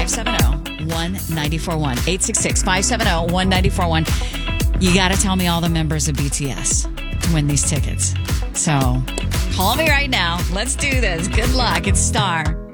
866-570-1941. 866-570-1941. You got to tell me all the members of BTS to win these tickets. So call me right now. Let's do this. Good luck. It's Star.